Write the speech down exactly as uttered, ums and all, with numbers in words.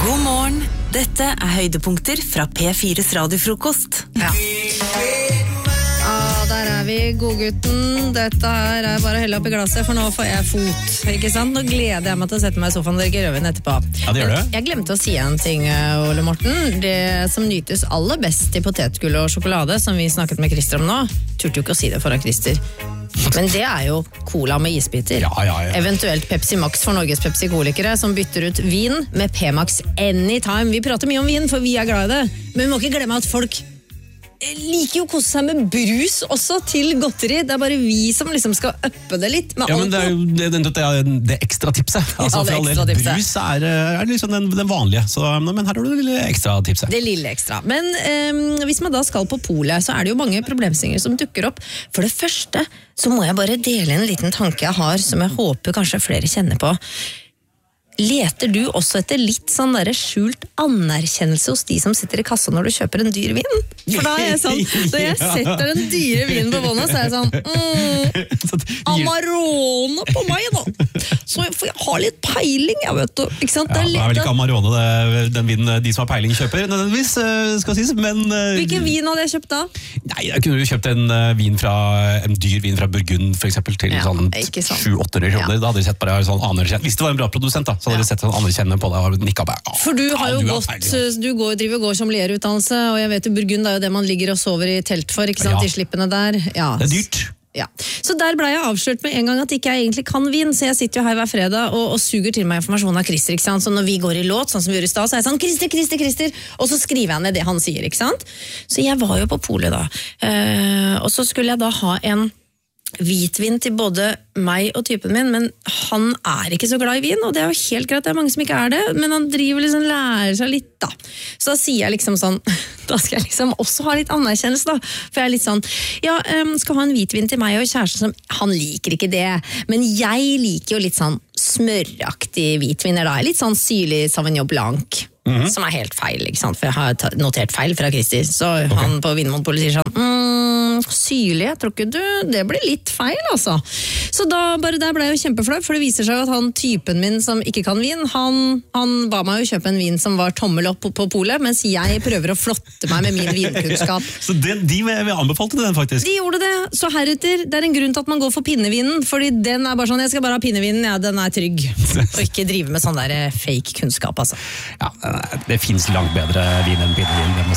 God morgen, dette er høydepunkter fra P fires radiofrokost. Ja. Ah, der er vi, godgutten. Dette her er bare å helle opp i glasset, for nå får jeg fot. Ikke sant? Nå gleder jeg meg til å sette meg i sofaen og drikke rødvin etterpå. Ja, det gjør det. Jeg glemte å si en ting, Ole Morten. Det som nytes aller best i potetgull og sjokolade, som vi snakket med Christer om nå, turte jo ikke å si det foran Christer. Men det er jo cola med isbiter. Ja, ja, ja. Eventuelt Pepsi Max for Norges Pepsi-kolikere, som bytter ut vin med P-Max anytime. Vi prater mye om vin, for vi er glad i det. Men vi må ikke glemme at folk liker jo å kose seg med brus også til godteri. Det er bare vi som liksom skal uppe det litt med Ja, men det er jo det, det, det, det ekstra tipset. Altså, Ja, det for all del, ekstra tipset. brus er, er liksom den, den vanlige, så, men her har du det lille ekstra tipset. Det lille ekstra. Men eh, hvis man da skal på polet, så er det jo mange problemstillinger som dukker opp. For det første så må jeg bare dele en liten tanke jeg har, som jeg håper kanskje flere kjenner på. Leter du også etter litt sånn der skjult anerkjennelse hos de som sitter i kassa når du kjøper en dyr vin? For da er jeg sånn, når jeg setter den dyre vinen på båndet, så er jeg sånn mm, Amarone på meg da! Så får jeg ha litt peiling, jeg vet du. Ikke sant? Ja, det er vel litt- ikke Amarone det, den vinen de som har peiling kjøper, nødvendigvis, eh, skal sies, men... eh, Hvilken vin hadde jeg kjøpt da? Nei, jeg kunne jo kjøpt en, eh, vin fra, en dyr vin fra Burgund, for eksempel, til Ja, sånn ikke sant. sju åtte kroner. Ja. Da hadde de sett bare sånn anerkjent. Hvis det var en bra produsent da, så hadde de sett sånn anerkjennende på deg og nikket bare. «Ah, For du har ja, jo du gått, peiling». du går, driver går som lierutdannelse, og jeg vet jo Burgund er jo det man ligger og sover i telt for, ikke sant, Ja. de slippene der. Ja. Det er dyrt. Ja. Så der ble jeg avslørt med en gang at ikke jeg egentlig kan vin, så jeg sitter jo her hver fredag og, og suger til meg informasjon av Christer, ikke sant? Så når vi går i låt, sånn som vi gjør i stad, så er jeg sånn, Christer, Christer, Christer, og så skriver jeg ned det han sier, ikke sant? Så jeg var jo på polet da, eh, og så skulle jeg da ha en hvitvin til både meg og typen min, men han er ikke så glad i vin, og det er jo helt greit, det er mange som ikke er det, men han driver liksom lærer seg litt da. Så da sier jeg liksom sånn, da skal jeg liksom også ha litt anerkjennelse da, for jeg er litt sånn, ja, um, skal ha en hvitvin til meg og kjæresten som, han liker ikke det, men jeg liker jo litt sånn smøraktig hvitviner da, litt sånn syrlig Sauvignon Blanc, mm-hmm. som er helt feil, ikke sant, for jeg har ta- notert feil fra Christer, så okay. Han på Vinmonopolet sier sånn, mm, syrlig, jeg tror ikke du, det blir litt feil altså. Så da, bare der ble jeg jo kjempeflau, for det viser seg jo at han typen min som ikke kan vin, han, han ba meg jo kjøpe en vin som var tommel opp på, på polet, mens jeg prøver å flotte meg med min vinkunnskap. Så det, de vil anbefalte den faktisk. De gjorde det, så heretter, det er en grunn til at man går for pinnevinen, fordi den er bare sånn, jeg skal bare ha pinnevinen, ja, den er trygg, og ikke drive med sånn der fake kunnskap altså. Ja, det finnes langt bedre vin enn pinnevin, det må